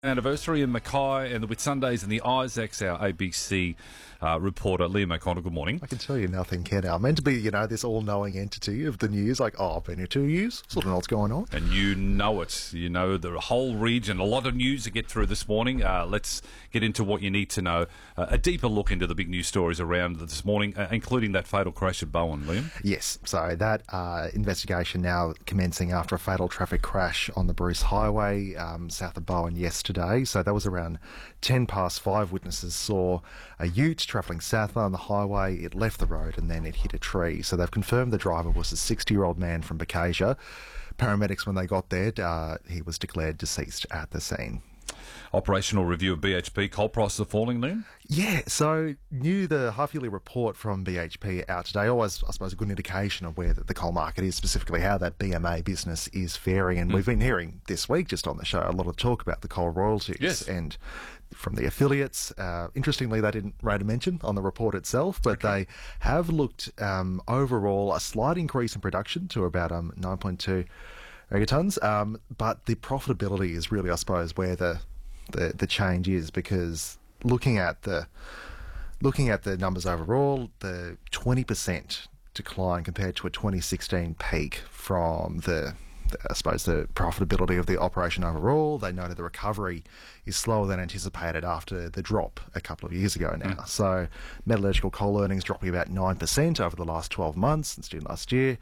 Anniversary in Mackay and the Whitsundays and the Isaacs, our ABC reporter, Liam O'Connor. Good morning. I can tell you nothing, Ken. I'm meant to be, this all-knowing entity of the news, like, I've been here 2 years, sort of know what's going on. And you know it. You know the whole region. A lot of news to get through this morning. Let's get into what you need to know. A deeper look into the big news stories around this morning, including that fatal crash at Bowen, Liam. Yes, so that investigation now commencing after a fatal traffic crash on the Bruce Highway south of Bowen yesterday. So that was around 5:10. Witnesses saw a ute travelling southbound on the highway. It left the road and then it hit a tree. So they've confirmed the driver was a 60-year-old man from Bacasia. Paramedics, when they got there, he was declared deceased at the scene. Operational review of BHP. Coal prices are falling, Liam? Yeah, so the half-yearly report from BHP out today, always, I suppose, a good indication of where the coal market is, specifically how that BMA business is faring. And we've been hearing this week, just on the show, a lot of talk about the coal royalties and from the affiliates. Interestingly, they didn't rate a mention on the report itself, but they have looked overall a slight increase in production to about 9.2 megatons. But the profitability is really, I suppose, where the change is, because looking at the numbers overall, the 20% decline compared to a 2016 peak from the profitability of the operation overall. They noted the recovery is slower than anticipated after the drop a couple of years ago now. So metallurgical coal earnings dropping about 9% over the last 12 months since June last year.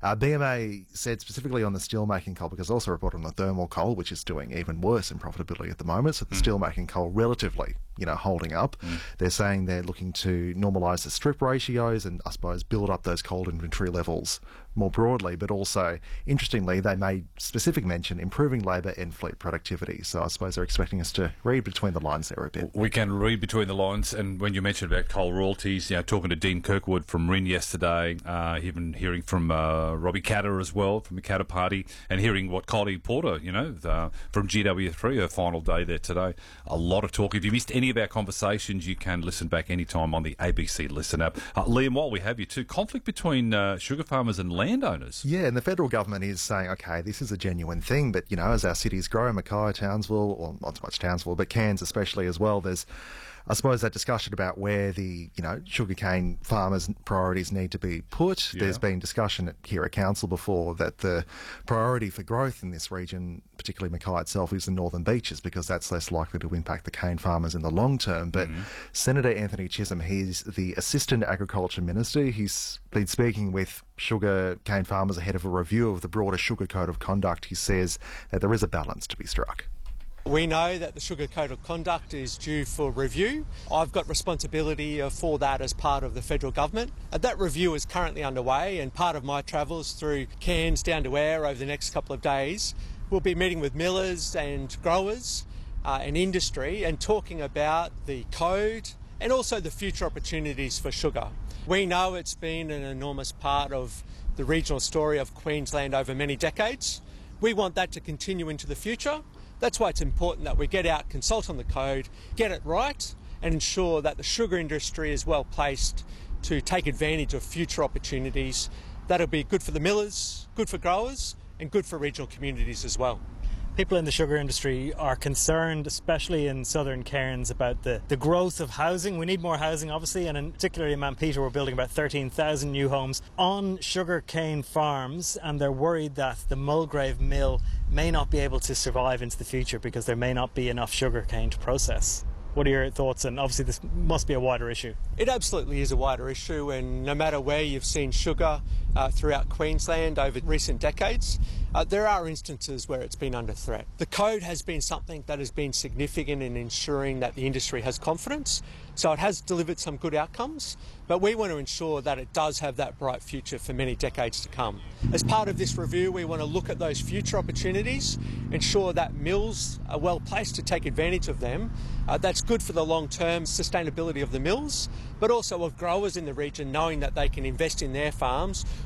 BMA said specifically on the steelmaking coal, because also reported on the thermal coal, which is doing even worse in profitability at the moment. So the steelmaking coal relatively, holding up. They're saying they're looking to normalise the strip ratios and, I suppose, build up those coal inventory levels more broadly. But also, interestingly, they made specific mention improving labour and fleet productivity. So I suppose they're expecting us to read between the lines there a bit. We can read between the lines. And when you mentioned about coal royalties, talking to Dean Kirkwood from RIN yesterday, even hearing from Robbie Katter as well, from the Katter Party, and hearing what Kylie Porter, from GW3, her final day there today. A lot of talk. If you missed any of our conversations, you can listen back anytime on the ABC Listen app. Liam, while we have you too, conflict between sugar farmers and landowners. Yeah, and the federal government is saying, okay, this is a genuine thing, but, as our cities grow, Mackay, Townsville, well, not so much Townsville, but Cairns especially as well, there's, I suppose, that discussion about where the, sugarcane farmers' priorities need to be put. Yeah. There's been discussion here at Council before that the priority for growth in this region, particularly Mackay itself, is the Northern Beaches, because that's less likely to impact the cane farmers in the long term. But Senator Anthony Chisholm, he's the Assistant Agriculture Minister. He's been speaking with sugar cane farmers ahead of a review of the broader Sugar Code of Conduct. He says that there is a balance to be struck. We know that the Sugar Code of Conduct is due for review. I've got responsibility for that as part of the federal government. That review is currently underway, and part of my travels through Cairns down to Ayr over the next couple of days, we'll be meeting with millers and growers and industry and talking about the code and also the future opportunities for sugar. We know it's been an enormous part of the regional story of Queensland over many decades. We want that to continue into the future. That's why it's important that we get out, consult on the code, get it right, and ensure that the sugar industry is well placed to take advantage of future opportunities. That'll be good for the millers, good for growers, and good for regional communities as well. People in the sugar industry are concerned, especially in southern Cairns, about the growth of housing. We need more housing, obviously, and in particularly in Mount Peter, we're building about 13,000 new homes on sugarcane farms, and they're worried that the Mulgrave mill may not be able to survive into the future because there may not be enough sugarcane to process. What are your thoughts? And obviously this must be a wider issue. It absolutely is a wider issue, and no matter where you've seen sugar throughout Queensland over recent decades, there are instances where it's been under threat. The code has been something that has been significant in ensuring that the industry has confidence, so it has delivered some good outcomes, but we want to ensure that it does have that bright future for many decades to come. As part of this review, we want to look at those future opportunities, ensure that mills are well placed to take advantage of them. That's good for the long-term sustainability of the mills, but also of growers in the region knowing that they can invest in their farms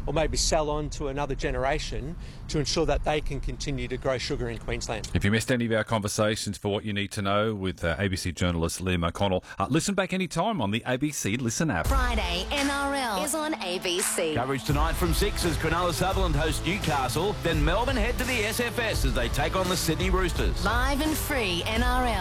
or maybe sell on to another generation to ensure that they can continue to grow sugar in Queensland. If you missed any of our conversations, for what you need to know with ABC journalist Liam O'Connell, listen back anytime on the ABC Listen app. Friday NRL is on ABC. Coverage tonight from 6 as Cronulla Sutherland host Newcastle. Then Melbourne head to the SFS as they take on the Sydney Roosters. Live and free NRL.